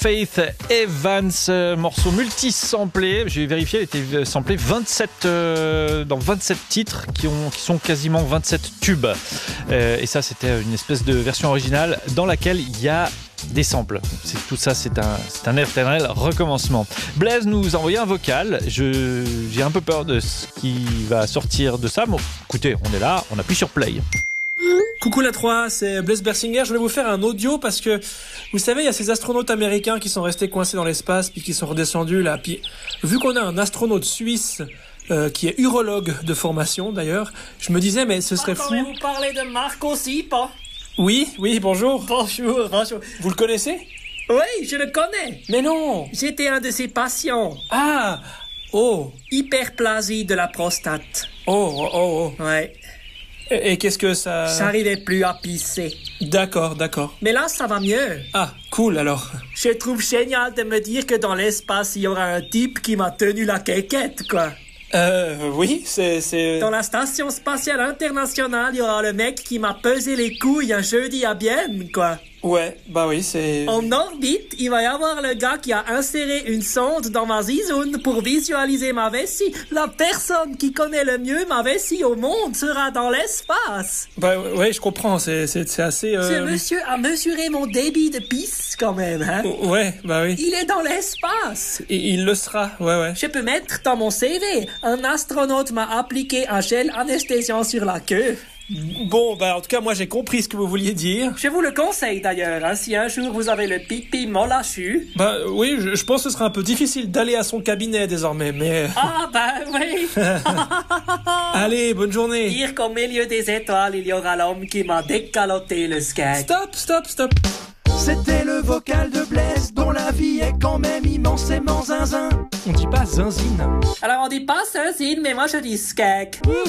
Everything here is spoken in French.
Faith Evans, morceau multi-samplé. J'ai vérifié, il était samplé 27, dans 27 titres qui sont quasiment 27 tubes. Et ça, c'était une espèce de version originale dans laquelle il y a des samples. Tout ça, c'est un éternel recommencement. Blaise nous a envoyé un vocal. J'ai un peu peur de ce qui va sortir de ça. Bon, écoutez, on est là, on appuie sur play. Coucou la 3, c'est Blaise Bersinger. Je voulais vous faire un audio parce que, vous savez, il y a ces astronautes américains qui sont restés coincés dans l'espace puis qui sont redescendus là. Puis, vu qu'on a un astronaute suisse qui est urologue de formation d'ailleurs, je me disais, mais ce serait fou... Vous parlez de Marc aussi, pas? Oui, bonjour. Bonjour. Vous le connaissez? Oui, je le connais. Mais non. J'étais un de ses patients. Ah. Oh. Hyperplasie de la prostate. Oh. Ouais. Et qu'est-ce que ça... J'arrivais plus à pisser. D'accord. Mais là, ça va mieux. Ah, cool alors. Je trouve génial de me dire que dans l'espace, il y aura un type qui m'a tenu la quéquette, quoi. Oui, c'est... Dans la station spatiale internationale, il y aura le mec qui m'a pesé les couilles un jeudi à Bienne, quoi. Ouais, bah oui, c'est... En orbite, il va y avoir le gars qui a inséré une sonde dans ma zizoune pour visualiser ma vessie. La personne qui connaît le mieux ma vessie au monde sera dans l'espace. Bah ouais, je comprends, c'est assez... Ce monsieur a mesuré mon débit de pisse, quand même, hein. Ouais, bah oui. Il est dans l'espace. Et il le sera, ouais. Je peux mettre dans mon CV, un astronaute m'a appliqué un gel anesthésiant sur la queue. Bon, bah en tout cas, moi j'ai compris ce que vous vouliez dire. Je vous le conseille d'ailleurs, hein, si un jour vous avez le pipi mollachu. Bah oui, je pense que ce sera un peu difficile d'aller à son cabinet désormais, mais... Ah bah oui. Allez, bonne journée. Dire qu'au milieu des étoiles, il y aura l'homme qui m'a décaloté le skate. Stop. C'était le vocal de Blaise, dont la vie est quand même immensément zinzin. On dit pas zinzine. Alors on dit pas zinzine, mais moi je dis skate.